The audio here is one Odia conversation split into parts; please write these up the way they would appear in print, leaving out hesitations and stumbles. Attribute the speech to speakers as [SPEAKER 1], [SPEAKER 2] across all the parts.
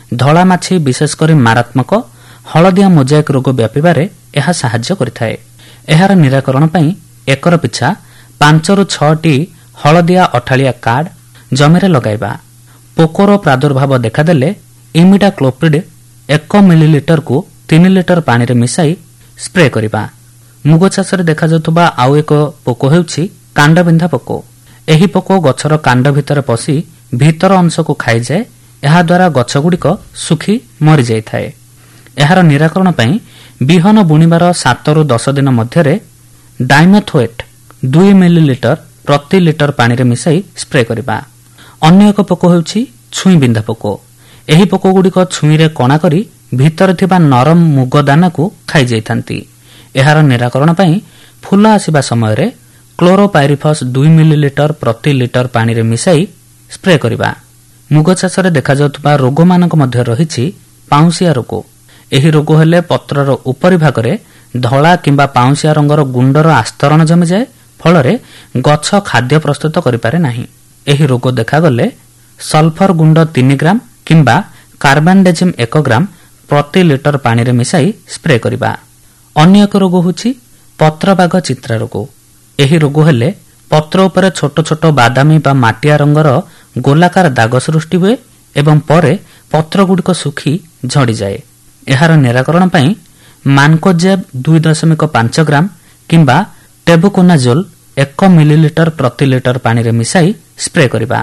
[SPEAKER 1] ଧଳା ମାଛି ବିଶେଷକରି ମାରାତ୍ମକ ହଳଦିଆ ମୋଜାଇକ୍ ରୋଗ ବ୍ୟାପିବାରେ ଏହା ସାହାଯ୍ୟ କରିଥାଏ। ଏହାର ନିରାକରଣ ପାଇଁ ଏକର ପିଛା 5ରୁ 6ଟି ହଳଦିଆ ଅଠାଳିଆ କାର୍ଡ ଜମିରେ ଲଗାଇବା। ପୋକର ପ୍ରାଦୁର୍ଭାବ ଦେଖାଦେଲେ ଇମିଡାକ୍ଲୋପ୍ରିଡ୍ 1 ମିଲିଲିଟରକୁ 3 ଲିଟର ପାଣିରେ ମିଶାଇ ସ୍ପ୍ରେ କରିବା। ମୁଗ ଚାଷରେ ଦେଖାଯାଉଥିବା ଆଉ ଏକ ପୋକ ହେଉଛି କାଣ୍ଡବିନ୍ଧା ପୋକ। ଏହି ପୋକ ଗଛର କାଣ୍ଡ ଭିତରେ ପଶି ଭିତର ଅଂଶକୁ ଖାଇଯାଏ। ଏହାଦ୍ୱାରା ଗଛଗୁଡ଼ିକ ଶୁଖି ମରିଯାଇଥାଏ। ଏହାର ନିରାକରଣ ପାଇଁ ବିହନ ବୁଣିବାର 7ରୁ 10 ଦିନ ମଧ୍ୟରେ ଡାଇମେଥୋଏଟ୍ 2 ମିଲିଲିଟର ପ୍ରତି ଲିଟର ପାଣିରେ ମିଶାଇ ସ୍ପ୍ରେ କରିବା। ଅନ୍ୟ ଏକ ପୋକ ହେଉଛି ଛୁଇଁ ବିନ୍ଧା ପୋକ। ଏହି ପୋକଗୁଡ଼ିକ ଛୁଇଁରେ କଣା କରି ଭିତରେ ଥିବା ନରମ ମୁଗ ଦାନାକୁ ଖାଇଯାଇଥାନ୍ତି। ଏହାର ନିରାକରଣ ପାଇଁ ଫୁଲ ଆସିବା ସମୟରେ କ୍ଲୋରୋପାଇରିଫସ୍ 2 ମିଲିଲିଟର ପ୍ରତି ଲିଟର ପାଣିରେ ମିଶାଇ ସ୍ପ୍ରେ କରିବା। ମୁଗ ଚାଷରେ ଦେଖାଯାଉଥିବା ରୋଗମାନଙ୍କ ମଧ୍ୟରେ ରହିଛି ପାଉଁଶିଆ ରୋଗ। ଏହି ରୋଗ ହେଲେ ପତ୍ରର ଉପରି ଭାଗରେ ଧଳା କିମ୍ବା ପାଉଁଶିଆ ରଙ୍ଗର ଗୁଣ୍ଡର ଆସ୍ତରଣ ଜମିଯାଏ। ଫଳରେ ଗଛ ଖାଦ୍ୟ ପ୍ରସ୍ତୁତ କରିପାରେ ନାହିଁ। ଏହି ରୋଗ ଦେଖାଗଲେ ସଲଫର ଗୁଣ୍ଡ 3 ଗ୍ରାମ କିମ୍ବା କାର୍ବାନଡେଜିମ୍ 1 ଗ୍ରାମ ପ୍ରତି ଲିଟର ପାଣିରେ ମିଶାଇ ସ୍ପ୍ରେ କରିବା। ଅନ୍ୟ ଏକ ରୋଗ ହେଉଛି ପତ୍ରବାଗ ଚିତ୍ରା ରୋଗ। ଏହି ରୋଗ ହେଲେ ପତ୍ର ଉପରେ ଛୋଟ ଛୋଟ ବାଦାମୀ ବା ମାଟିଆ ରଙ୍ଗର ଗୋଲାକାର ଦାଗ ସୃଷ୍ଟି ହୁଏ ଏବଂ ପରେ ପତ୍ରଗୁଡ଼ିକ ଶୁଖି ଝଡ଼ିଯାଏ। ଏହାର ନିରାକରଣ ପାଇଁ ମାନକୋଜେବ୍ 2.5 ଗ୍ରାମ କିମ୍ବା ଟେବୁକୋନାଜୋଲ୍ 1 ମିଲିଲିଟର ପ୍ରତି ଲିଟର ପାଣିରେ ମିଶାଇ ସ୍ପ୍ରେ କରିବା।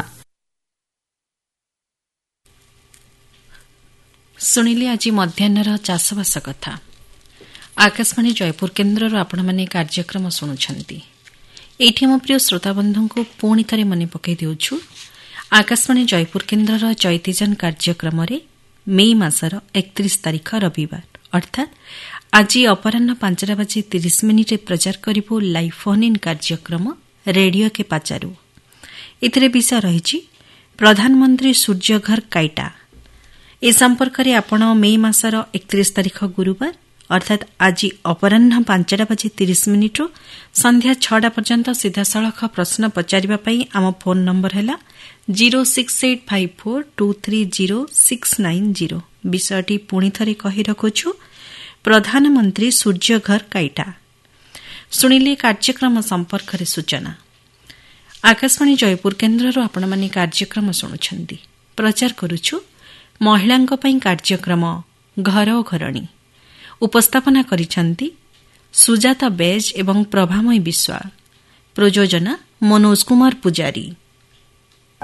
[SPEAKER 2] ଶୁଣିଲେ ଆଜି ମଧ୍ୟାହ୍ନର ଚାଷବାସ କଥା। ଆକାଶବାଣୀ ଜୟପୁର କେନ୍ଦ୍ରରୁ ଆପଣମାନେ କାର୍ଯ୍ୟକ୍ରମ ଶୁଣୁଛନ୍ତି। ଏଇଠି ମୋ ପ୍ରିୟ ଶ୍ରୋତାବନ୍ଧୁଙ୍କୁ ପୁଣି ଥରେ ମନେ ପକାଇ ଦେଉଛୁ ଆକାଶବାଣୀ ଜୟପୁର କେନ୍ଦ୍ରର ଚୈତିଜାନ କାର୍ଯ୍ୟକ୍ରମରେ ମେ ମାସର 31 ତାରିଖ ରବିବାର ଅର୍ଥାତ୍ ଆଜି ଅପରାହ୍ନ 5:30 ପ୍ରଚାର କରିବୁ ଲାଇଭ୍ ଫୋନ୍ ଇନ୍ କାର୍ଯ୍ୟକ୍ରମ ରେଡିଓ କେ ପାଚାରୁ। ଏଥିରେ ବିଷୟ ରହିଛି ପ୍ରଧାନମନ୍ତ୍ରୀ ସୂର୍ଯ୍ୟଘର କାଇଟା। ଏ ସମ୍ପର୍କରେ ଆପଣ ମେ ମାସର 31 ତାରିଖ ଗୁରୁବାର ଅର୍ଥାତ୍ ଆଜି ଅପରାହ୍ନ 5:30 ସନ୍ଧ୍ୟା 6ଟା ପର୍ଯ୍ୟନ୍ତ ସିଧାସଳଖ ପ୍ରଶ୍ନ ପଚାରିବା ପାଇଁ ଆମ ଫୋନ୍ ନମ୍ବର ହେଲା 06854230690। ବିଷୟଟି ପୁଣି ଥରେ କହି ରଖୁଛୁ ପ୍ରଧାନମନ୍ତ୍ରୀ ସୂର୍ଯ୍ୟଘର କାଇଟା। ଶୁଣିଲେ କାର୍ଯ୍ୟକ୍ରମ ସମ୍ପର୍କରେ ସୂଚନା। ଆକାଶବାଣୀ ଜୟପୁର କେନ୍ଦ୍ରରୁ ଆପଣମାନେ କାର୍ଯ୍ୟକ୍ରମ ଶୁଣୁଛନ୍ତି। ପ୍ରଚାର କରୁଛୁ ମହିଳାଙ୍କ ପାଇଁ କାର୍ଯ୍ୟକ୍ରମ ଘର ଓ ଘରଣୀ। ଉପସ୍ଥାପନା କରିଛନ୍ତି ସୁଜାତା ବେଜ ଏବଂ ପ୍ରଭାମୟୀ ବିଶ୍ୱାଳ। ପ୍ରଯୋଜନା ମନୋଜ କୁମାର ପୂଜାରୀ।